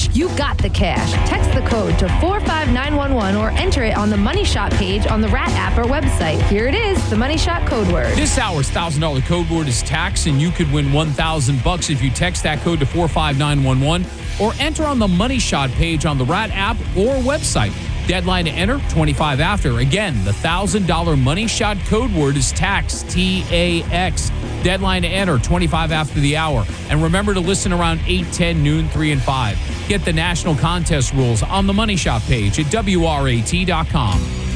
You got the cash. Text the code to 45911 or enter it on the Money Shot page on the Rat app or website. Here it is, the Money Shot code word. This hour's $1,000 code word is tax, and you could win $1,000 if you text that code to 45911 or enter on the Money Shot page on the Rat app or website. Deadline to enter, 25 after. Again, the $1,000 Money Shot code word is tax, T-A-X. Deadline to enter, 25 after the hour. And remember to listen around 8, 10, noon, 3, and 5. Get the national contest rules on the Money Shot page at WRAT.com.